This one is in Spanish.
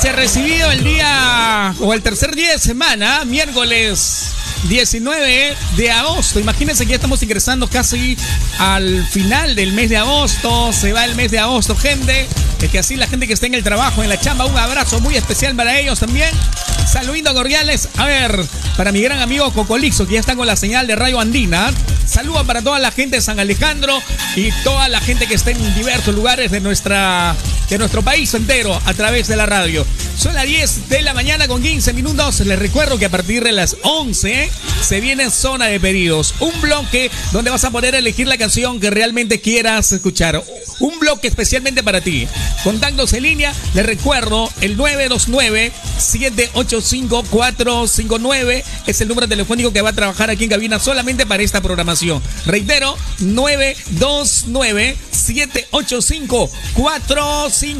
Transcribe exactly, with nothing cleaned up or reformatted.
he recibido el día o el tercer día de semana, miércoles diecinueve de agosto. Imagínense que ya estamos ingresando casi al final del mes de agosto. Se va el mes de agosto, gente. Es que así la gente que está en el trabajo, en la chamba, un abrazo muy especial para ellos también. Saluditos cordiales. A ver, para mi gran amigo Cocolixo, que ya está con la señal de Radio Andina. Saludos para toda la gente de San Alejandro y toda la gente que está en diversos lugares de nuestra de nuestro país entero a través de la radio. Son las diez de la mañana con quince minutos. Les recuerdo que a partir de las once se viene Zona de Pedidos. Un bloque donde vas a poder elegir la canción que realmente quieras escuchar. Un bloque especialmente para ti. Contactos en línea, les recuerdo, el nueve dos nueve, siete ocho cinco, cuatro cinco nueve es el número telefónico que va a trabajar aquí en cabina solamente para esta programación. Reitero, nueve dos nueve, siete ocho cinco, cuatro cinco nueve.